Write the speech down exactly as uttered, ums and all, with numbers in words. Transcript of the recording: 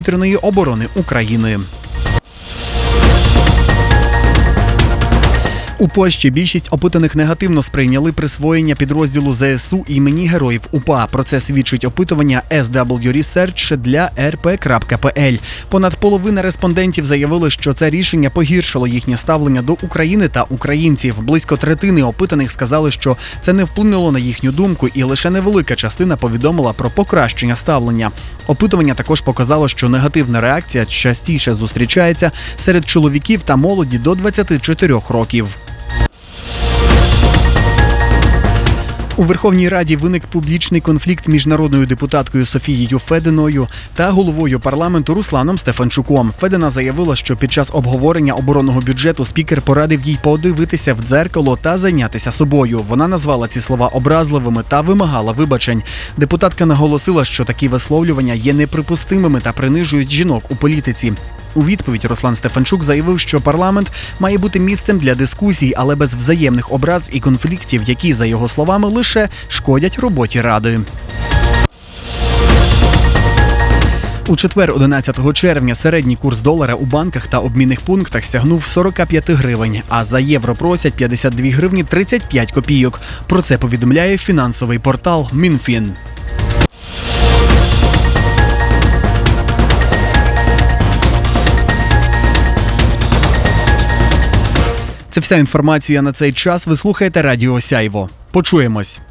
повітряної оборони України. У Польщі більшість опитаних негативно сприйняли присвоєння підрозділу зе ес у імені Героїв УПА. Про це свідчить опитування ес дабл ю Research для ер пе крапка пе ель. Понад половина респондентів заявили, що це рішення погіршило їхнє ставлення до України та українців. Близько третини опитаних сказали, що це не вплинуло на їхню думку, і лише невелика частина повідомила про покращення ставлення. Опитування також показало, що негативна реакція частіше зустрічається серед чоловіків та молоді до двадцяти чотирьох років. У Верховній Раді виник публічний конфлікт між народною депутаткою Софією Фединою та головою парламенту Русланом Стефанчуком. Федина заявила, що під час обговорення оборонного бюджету спікер порадив їй подивитися в дзеркало та зайнятися собою. Вона назвала ці слова образливими та вимагала вибачень. Депутатка наголосила, що такі висловлювання є неприпустимими та принижують жінок у політиці. У відповідь Руслан Стефанчук заявив, що парламент має бути місцем для дискусій, але без взаємних образ і конфліктів, які, за його словами, лише шкодять роботі Ради. У четвер, одинадцятого червня, середній курс долара у банках та обмінних пунктах сягнув сорок п'ять гривень, а за євро просять п'ятдесят дві гривні тридцять п'ять копійок. Про це повідомляє фінансовий портал Мінфін. Це вся інформація на цей час. Ви слухаєте Радіо Сяйво. Почуємось.